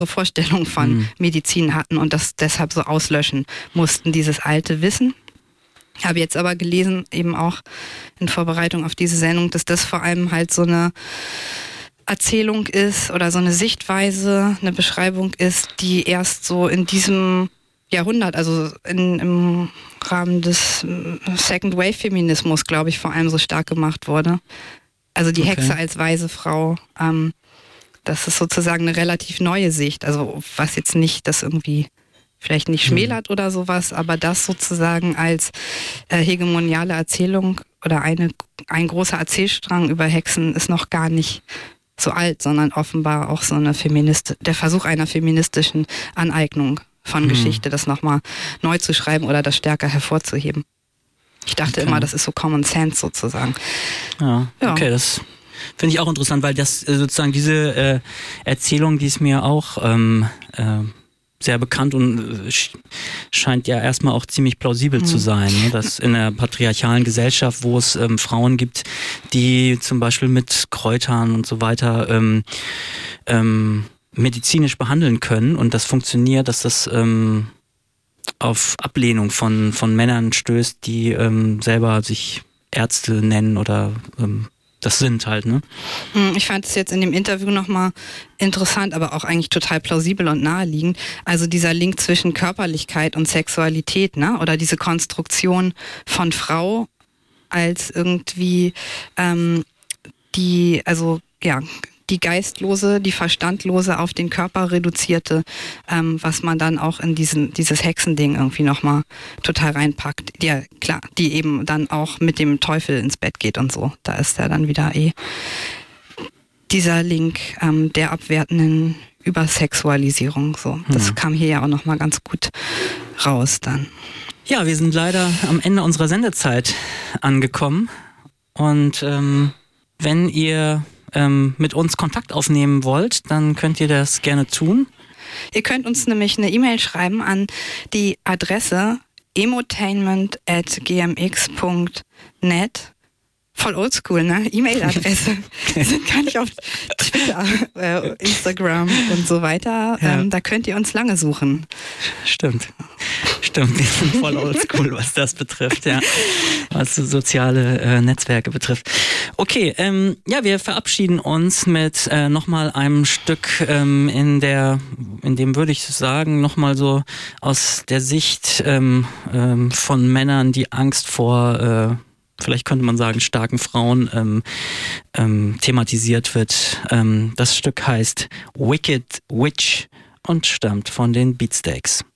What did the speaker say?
Vorstellung von Medizin hatten und das deshalb so auslöschen mussten, dieses alte Wissen. Ich habe jetzt aber gelesen, eben auch in Vorbereitung auf diese Sendung, dass das vor allem halt so eine Erzählung ist oder so eine Sichtweise, eine Beschreibung ist, die erst so in diesem Jahrhundert, also im Rahmen des Second Wave Feminismus, glaube ich, vor allem so stark gemacht wurde. Also die Hexe als weise Frau, das ist sozusagen eine relativ neue Sicht, also was jetzt nicht das irgendwie vielleicht nicht schmälert oder sowas, aber das sozusagen als hegemoniale Erzählung oder ein großer Erzählstrang über Hexen ist noch gar nicht so alt, sondern offenbar auch so der Versuch einer feministischen Aneignung von Geschichte, das nochmal neu zu schreiben oder das stärker hervorzuheben. Ich dachte immer, das ist so Common Sense sozusagen. Ja. Okay, das finde ich auch interessant, weil das sozusagen diese Erzählung, die ist mir auch sehr bekannt und scheint ja erstmal auch ziemlich plausibel zu sein, ne? Dass in einer patriarchalen Gesellschaft, wo es Frauen gibt, die zum Beispiel mit Kräutern und so weiter medizinisch behandeln können und das funktioniert, dass das auf Ablehnung von Männern stößt, die selber sich Ärzte nennen oder das sind halt, ne? Ich fand es jetzt in dem Interview nochmal interessant, aber auch eigentlich total plausibel und naheliegend. Also dieser Link zwischen Körperlichkeit und Sexualität, ne? Oder diese Konstruktion von Frau als irgendwie die Geistlose, die Verstandlose auf den Körper reduzierte, was man dann auch in dieses Hexending irgendwie nochmal total reinpackt. Ja, klar, die eben dann auch mit dem Teufel ins Bett geht und so. Da ist ja dann wieder dieser Link der abwertenden Übersexualisierung. So. Das kam hier ja auch nochmal ganz gut raus dann. Ja, wir sind leider am Ende unserer Sendezeit angekommen. Und wenn ihr mit uns Kontakt aufnehmen wollt, dann könnt ihr das gerne tun. Ihr könnt uns nämlich eine E-Mail schreiben an die Adresse emotainment@gmx.net. Voll oldschool, ne? E-Mail-Adresse. Wir sind gar nicht auf Twitter, Instagram und so weiter. Ja. Da könnt ihr uns lange suchen. Stimmt, wir sind voll oldschool, was das betrifft, ja. Was soziale Netzwerke betrifft. Okay, wir verabschieden uns mit nochmal einem Stück, in dem würde ich sagen, nochmal so aus der Sicht von Männern, die Angst vor vielleicht könnte man sagen, starken Frauen thematisiert wird. Das Stück heißt Wicked Witch und stammt von den Beatsteaks.